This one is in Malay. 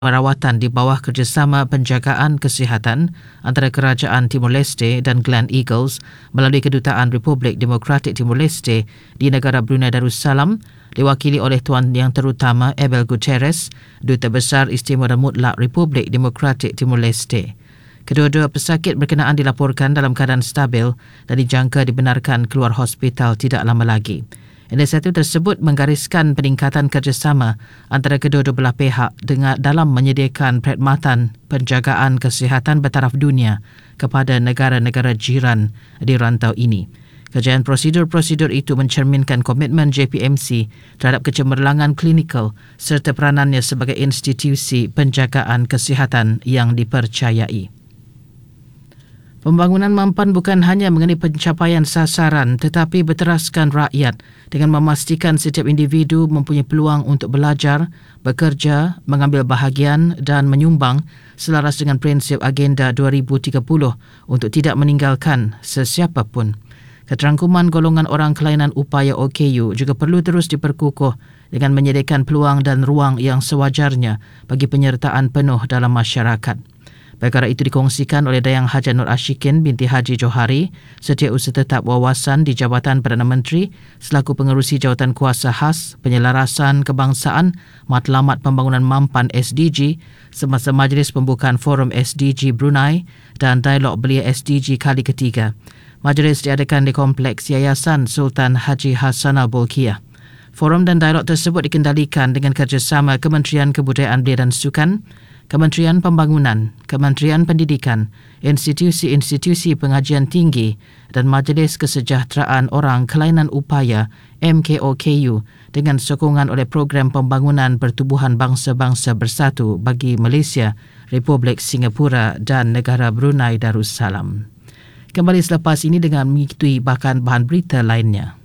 perawatan di bawah kerjasama penjagaan kesihatan antara Kerajaan Timor Leste dan Glen Eagles melalui Kedutaan Republik Demokratik Timor Leste di negara Brunei Darussalam, diwakili oleh Tuan Yang Terutama Abel Gutierrez, Duta Besar Istimewa Mutlak Republik Demokratik Timor Leste. Kedua-dua pesakit berkenaan dilaporkan dalam keadaan stabil dan dijangka dibenarkan keluar hospital tidak lama lagi. Inisiatif tersebut menggariskan peningkatan kerjasama antara kedua-dua belah pihak dalam menyediakan perkhidmatan penjagaan kesihatan bertaraf dunia kepada negara-negara jiran di rantau ini. Kejayaan prosedur-prosedur itu mencerminkan komitmen JPMC terhadap kecemerlangan klinikal serta peranannya sebagai institusi penjagaan kesihatan yang dipercayai. Pembangunan mampan bukan hanya mengenai pencapaian sasaran tetapi berteraskan rakyat dengan memastikan setiap individu mempunyai peluang untuk belajar, bekerja, mengambil bahagian dan menyumbang selaras dengan prinsip Agenda 2030 untuk tidak meninggalkan sesiapa pun. Keterangkuman golongan orang kelainan upaya OKU juga perlu terus diperkukuh dengan menyediakan peluang dan ruang yang sewajarnya bagi penyertaan penuh dalam masyarakat. Perkara itu dikongsikan oleh Dayang Haja Nur Ashikin binti Haji Johari, Setiausaha Tetap Wawasan di Jabatan Perdana Menteri selaku pengerusi Jawatan Kuasa Khas Penyelarasan Kebangsaan Matlamat Pembangunan Mampan SDG semasa majlis pembukaan Forum SDG Brunei dan Dialog Belia SDG kali ketiga. Majlis diadakan di Kompleks Yayasan Sultan Haji Hassan Al-Bolkiah. Forum dan dialog tersebut dikendalikan dengan kerjasama Kementerian Kebudayaan Belia dan Sukan, Kementerian Pembangunan, Kementerian Pendidikan, institusi-institusi pengajian tinggi dan Majlis Kesejahteraan Orang Kelainan Upaya MKOKU dengan sokongan oleh Program Pembangunan Pertubuhan Bangsa-Bangsa Bersatu bagi Malaysia, Republik Singapura dan negara Brunei Darussalam. Kembali selepas ini dengan mengikuti bahan berita lainnya.